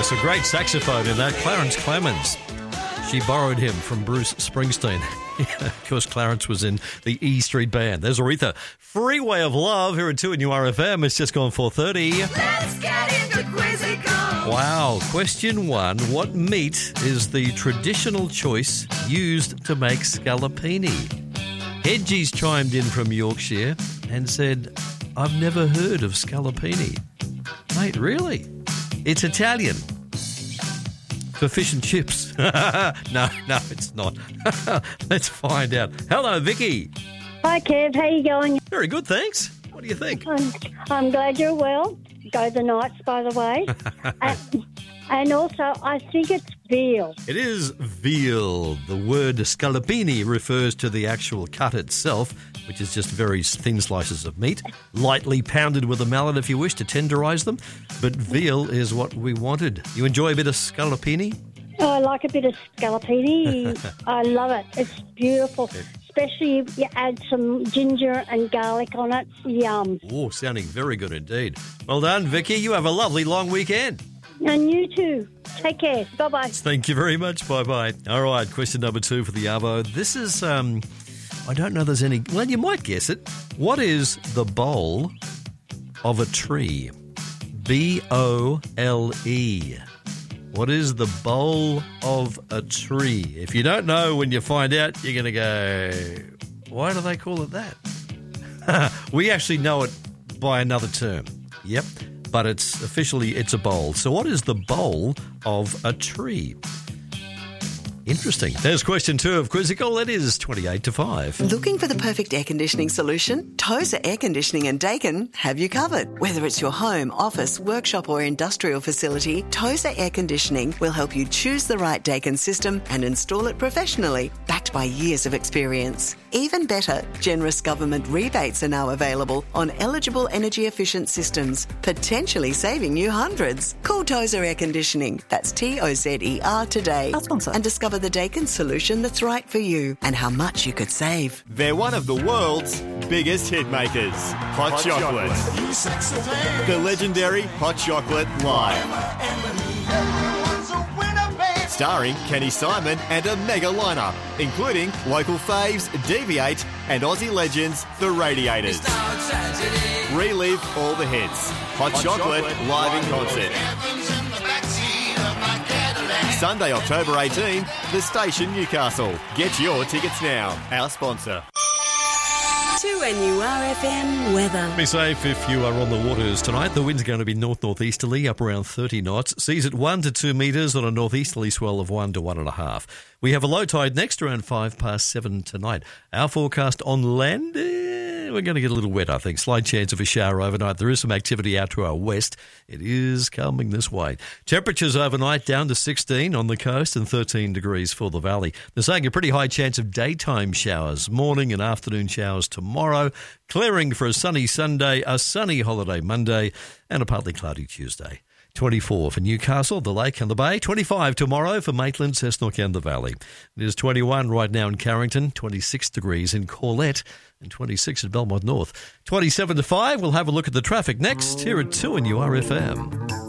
Yes, a great saxophone in that. Clarence Clemens. She borrowed him from Bruce Springsteen. Of course, Clarence was in the E Street Band. There's Aretha. Freeway of Love here at 2 and URFM. It's just gone 4:30. Let's get into Quizzical. Wow. Question 1. What meat is the traditional choice used to make scallopini? Hedgies chimed in from Yorkshire and said, I've never heard of scallopini. Mate, really? It's Italian. For fish and chips. No, it's not. Let's find out. Hello, Vicky. Hi, Kev. How you going? Very good, thanks. What do you think? I'm glad you're well. Go the Knights, by the way. And also, I think it's veal. It is veal. The word scallopini refers to the actual cut itself, which is just very thin slices of meat, lightly pounded with a mallet if you wish to tenderise them. But veal is what we wanted. You enjoy a bit of scallopini? Oh, I like a bit of scallopini. I love it. It's beautiful. Especially if you add some ginger and garlic on it. Yum. Oh, sounding very good indeed. Well done, Vicky. You have a lovely long weekend. And you too. Take care. Bye-bye. Thank you very much. Bye-bye. All right, question number 2 for the Arvo. This is, I don't know there's any, well, you might guess it. What is the bole of a tree? B-O-L-E. What is the bole of a tree? If you don't know, when you find out, you're going to go, why do they call it that? We actually know it by another term. Yep. But it's a bowl. So what is the bowl of a tree? Interesting. There's question 2 of Quizzical. It is 28 to 5. Looking for the perfect air conditioning solution? Tozer Air Conditioning and Dakin have you covered. Whether it's your home, office, workshop or industrial facility, Tozer Air Conditioning will help you choose the right Dakin system and install it professionally, backed by years of experience. Even better, generous government rebates are now available on eligible energy-efficient systems, potentially saving you hundreds. Call Tozer Air Conditioning, that's Tozer today, Our sponsor. and discover the Dakin solution that's right for you and how much you could save. They're one of the world's biggest hit makers, Hot Chocolate. The legendary Hot Chocolate Live. Starring Kenny Simon and a mega lineup, including local faves Deviate and Aussie legends The Radiators. Relive all the hits. Hot Chocolate live in concert. Sunday, October 18, The Station, Newcastle. Get your tickets now. Our sponsor. 2NURFM weather. Be safe if you are on the waters tonight. The wind's going to be north-northeasterly, up around 30 knots. Seas at 1 to 2 metres on a northeasterly swell of 1 to 1.5. We have a low tide next around 7:05 tonight. Our forecast on land, we're going to get a little wet, I think. Slight chance of a shower overnight. There is some activity out to our west. It is coming this way. Temperatures overnight down to 16 on the coast and 13 degrees for the valley. They're saying a pretty high chance of daytime showers, morning and afternoon showers tomorrow, clearing for a sunny Sunday, a sunny holiday Monday, and a partly cloudy Tuesday. 24 for Newcastle, the Lake and the Bay. 25 tomorrow for Maitland, Cessnock and the Valley. It is 21 right now in Carrington, 26 degrees in Corlette, and 26 at Belmont North. 27 to 5, we'll have a look at the traffic next here at 2 and URFM.